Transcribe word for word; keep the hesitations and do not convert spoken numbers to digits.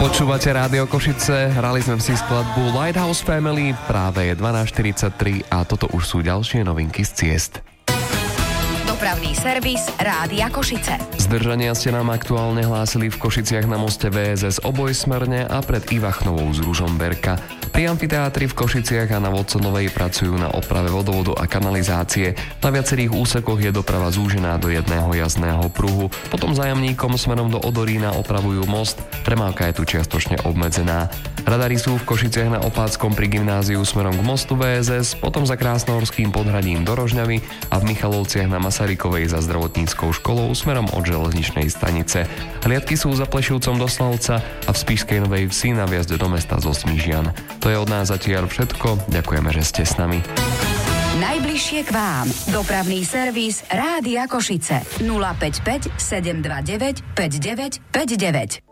Počúvate Rádio Košice, hrali sme si skladbu Lighthouse Family, práve je dvanásť štyridsaťtri a toto už sú ďalšie novinky z ciest. Dopravný servis Rádia Košice. Zdržania ste nám aktuálne hlásili v Košiciach na moste vé es es obojsmerne a pred Ivachnovou z Ružomberka. Pri amfiteátri v Košiciach a na Vodconovej pracujú na oprave vodovodu a kanalizácie. Na viacerých úsekoch je doprava zúžená do jedného jazdného pruhu. Potom zájomníkom smerom do Odorína opravujú most, premávka je tu čiastočne obmedzená. Radary sú v Košiciach na Opáckom pri gymnáziu smerom k mostu vé es es, potom za Krásnohorským podhradím do Rožňavy a v Michalovciach na Masarykovej za zdravotníckou školou smerom od železničnej stanice. Hliadky sú za Plešivcom do Slavca a v Spišskej Novej Vsi na vjazde do mesta zo Smížian. To je od nás zatiaľ všetko. Ďakujeme, že ste s nami. Najbližšie k vám. Dopravný servis Rádia Košice. nula päť päť sedem dva deväť päť deväť päť deväť.